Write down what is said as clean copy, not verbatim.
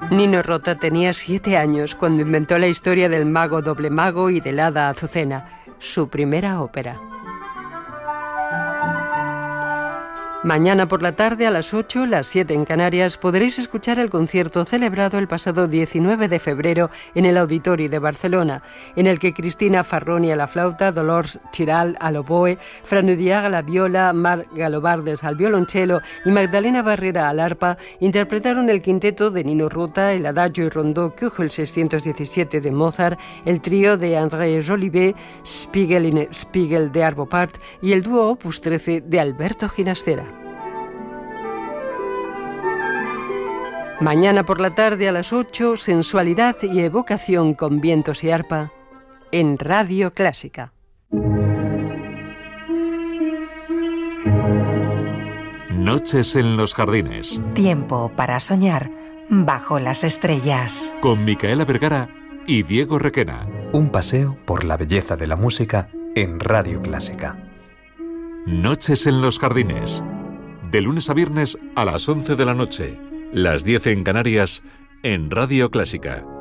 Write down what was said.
Nino Rota tenía 7 años cuando inventó la historia del mago doble mago y del hada Azucena, su primera ópera. Mañana por la tarde a las 8, las 7 en Canarias, podréis escuchar el concierto celebrado el pasado 19 de febrero en el Auditori de Barcelona, en el que Cristina Farroni a la flauta, Dolors Chiral al oboe, Fran Udiaga a la viola, Marc Galobardes al violonchelo y Magdalena Barrera al arpa interpretaron el quinteto de Nino Rota, el Adagio y Rondó Köchel 617 de Mozart, el trío de André Jolivet, Spiegel in Spiegel de Arvo Pärt y el dúo Opus 13 de Alberto Ginastera. Mañana por la tarde a las 8, sensualidad y evocación con vientos y arpa en Radio Clásica. Noches en los jardines. Tiempo para soñar bajo las estrellas. Con Micaela Vergara y Diego Requena. Un paseo por la belleza de la música en Radio Clásica. Noches en los jardines. De lunes a viernes a las 11 de la noche. Las 10 en Canarias, en Radio Clásica.